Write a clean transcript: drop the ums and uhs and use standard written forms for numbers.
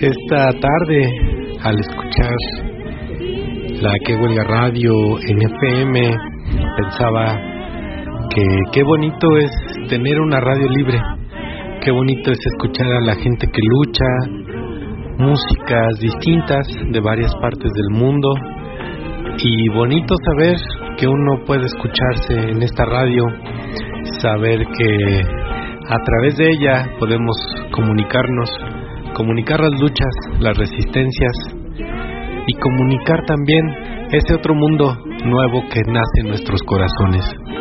esta tarde al escuchar la Que Huelga Radio en FM, pensaba que qué bonito es tener una radio libre, qué bonito es escuchar a la gente que lucha, músicas distintas de varias partes del mundo, y bonito saber que uno puede escucharse en esta radio, saber que a través de ella podemos comunicar las luchas, las resistencias, y comunicar también ese otro mundo nuevo que nace en nuestros corazones.